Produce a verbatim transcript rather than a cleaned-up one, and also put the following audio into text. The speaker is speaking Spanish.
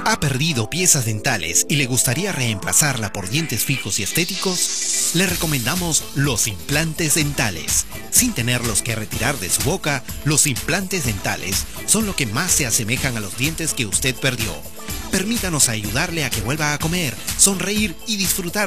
¿Ha perdido piezas dentales y le gustaría reemplazarla por dientes fijos y estéticos? Le recomendamos los implantes dentales. Sin tenerlos que retirar de su boca, los implantes dentales son lo que más se asemejan a los dientes que usted perdió. Permítanos ayudarle a que vuelva a comer, sonreír y disfrutar